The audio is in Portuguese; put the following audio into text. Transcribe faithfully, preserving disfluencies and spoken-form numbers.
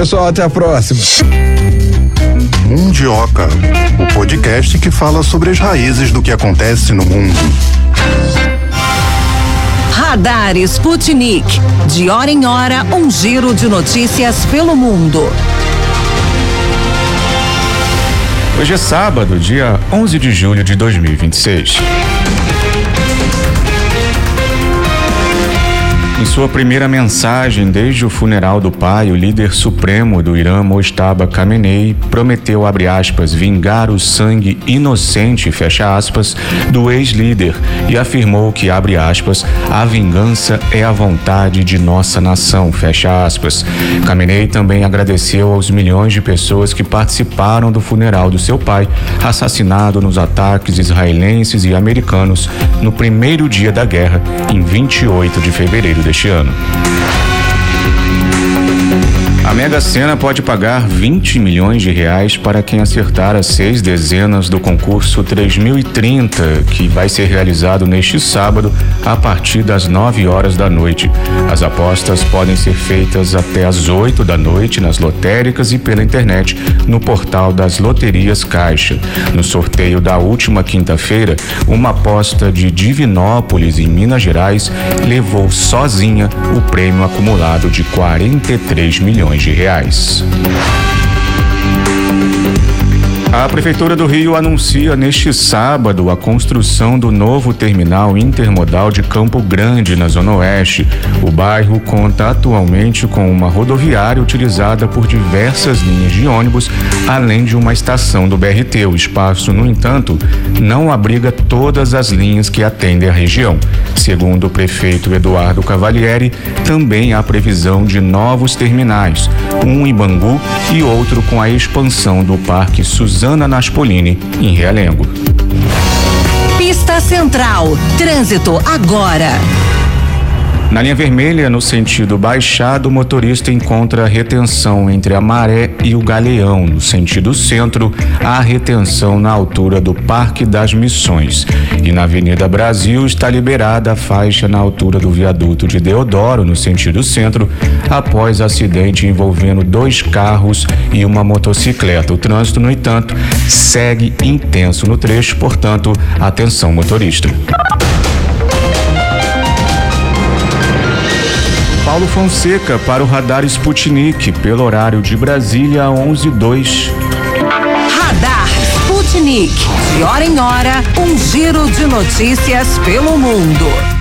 pessoal. Até a próxima. Mundioca, o podcast que fala sobre as raízes do que acontece no mundo. Radar Sputnik. De hora em hora, um giro de notícias pelo mundo. Hoje é sábado, dia onze de julho de dois mil e vinte e seis. Em sua primeira mensagem desde o funeral do pai, o líder supremo do Irã, Mojtaba Khamenei, prometeu, abre aspas, vingar o sangue inocente, fecha aspas, do ex-líder e afirmou que, abre aspas, a vingança é a vontade de nossa nação, fecha aspas. Khamenei também agradeceu aos milhões de pessoas que participaram do funeral do seu pai, assassinado nos ataques israelenses e americanos no primeiro dia da guerra, em vinte e oito de fevereiro deste ano. A Mega Sena pode pagar vinte milhões de reais para quem acertar as seis dezenas do concurso três mil e trinta, que vai ser realizado neste sábado a partir das nove horas da noite. As apostas podem ser feitas até às oito da noite nas lotéricas e pela internet no portal das Loterias Caixa. No sorteio da última quinta-feira, uma aposta de Divinópolis, em Minas Gerais, levou sozinha o prêmio acumulado de quarenta e três milhões de reais. A Prefeitura do Rio anuncia neste sábado a construção do novo terminal intermodal de Campo Grande, na Zona Oeste. O bairro conta atualmente com uma rodoviária utilizada por diversas linhas de ônibus, além de uma estação do B R T. O espaço, no entanto, não abriga todas as linhas que atendem a região. Segundo o prefeito Eduardo Cavalieri, também há previsão de novos terminais, um em Bangu e outro com a expansão do Parque Suzana Naspolini, em Realengo. Pista Central. Trânsito agora. Na linha vermelha, no sentido Baixada, o motorista encontra retenção entre a Maré e o Galeão. No sentido centro, há retenção na altura do Parque das Missões. E na Avenida Brasil está liberada a faixa na altura do viaduto de Deodoro, no sentido centro, após acidente envolvendo dois carros e uma motocicleta. O trânsito, no entanto, segue intenso no trecho, portanto, atenção motorista. Paulo Fonseca para o Radar Sputnik, pelo horário de Brasília, onze e dois. Radar Sputnik. De hora em hora, um giro de notícias pelo mundo.